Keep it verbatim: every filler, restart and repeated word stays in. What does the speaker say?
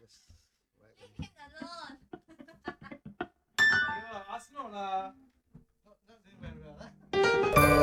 Just right Leave when. him alone. Ayun, Arsenal lah.